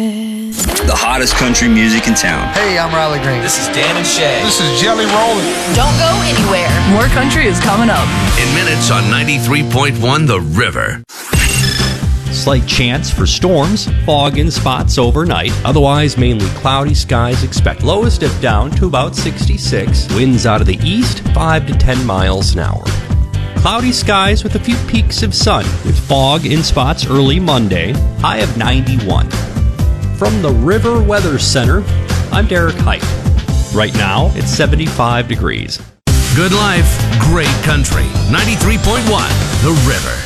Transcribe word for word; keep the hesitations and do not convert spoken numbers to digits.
it. The hottest country music in town. Hey, I'm Riley Green. This is Dan and Shay. This is Jelly Roll. Don't go anywhere. More country is coming up. In minutes on ninety-three point one The River. Slight chance for storms, fog in spots overnight. Otherwise, mainly cloudy skies expect. Lowest dip down to about sixty-six. Winds out of the east, five to ten miles an hour. Cloudy skies with a few peaks of sun, with fog in spots early Monday. High of ninety-one. From the River Weather Center, I'm Derek Height. Right now, it's seventy-five degrees. Good life, great country. ninety-three point one The River.